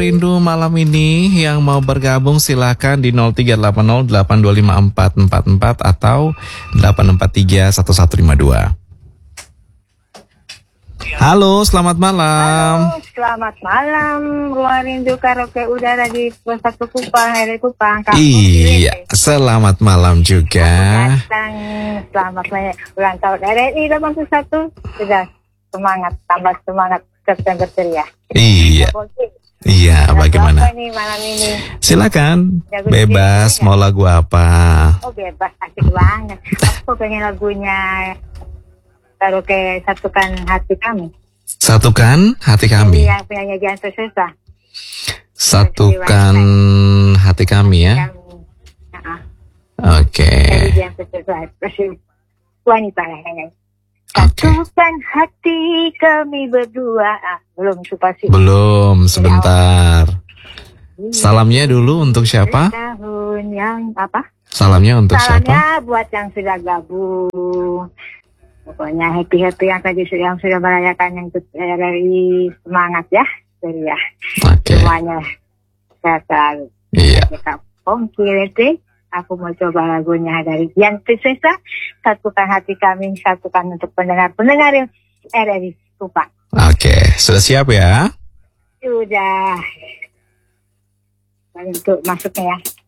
Rindu malam ini yang mau bergabung silakan di 0380825444 atau 8431152. Halo, selamat malam. Halo, selamat malam. Ruang Rindu Karaoke Udara di Pos 1 Kupang, RI Kupang. Iya, selamat malam juga. Datang, selamat ulang tahun RRI 81. Sudah semangat, tambah semangat September ceria. Iya. Iya, bagaimana? Apa nih malam ini? Silakan, Lagu bebas ya? mau lagu apa? Oh bebas, asik banget. Aku pengen lagunya Karaoke Satukan Hati Kami. Satukan hati kami. Yang penyanyi Jangan Sesa. Satukan hati kami ya. Oke. Jangan Sesa. Wanita lah yang Oke. Satukan hati kami berdua. Belum pasti. Belum, sebentar. Salamnya dulu untuk siapa? Tahun yang apa? Salamnya untuk Salamnya siapa? buat yang sudah gabung. Pokoknya happy-happy yang tadi yang sudah merayakan yang dari semangat ya. Ceria. Oke. Semuanya sehat selalu. Iya. Pongki Lete. Aku mau coba lagunya dari Dian Piscesa. Satukan hati kami, satukan untuk pendengar-pendengar yang RRI Kupang. Oke, sudah siap ya? Sudah. Untuk masuknya ya.